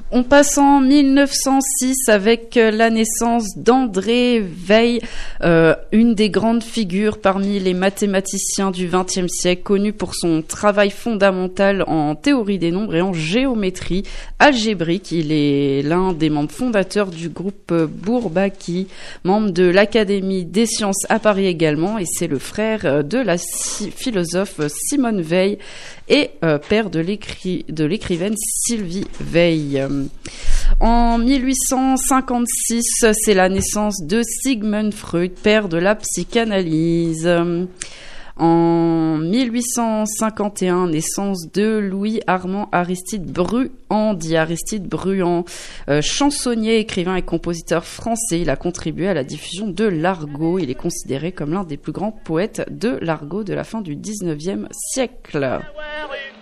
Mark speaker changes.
Speaker 1: On passe en 1906 avec la naissance d'André Weil, une des grandes figures parmi les mathématiciens du XXe siècle, connu pour son travail fondamental en théorie des nombres et en géométrie algébrique. Il est l'un des membres fondateurs du groupe Bourbaki, membre de l'Académie des sciences à Paris également, et c'est le frère de la philosophe Simone Weil et père de l'écrivaine Sylvie Weil. En 1856, c'est la naissance de Sigmund Freud, père de la psychanalyse. En 1851, naissance de Louis-Armand Aristide Bruand, dit Aristide Bruand, chansonnier, écrivain et compositeur français. Il a contribué à la diffusion de l'argot. Il est considéré comme l'un des plus grands poètes de l'argot de la fin du 19e siècle.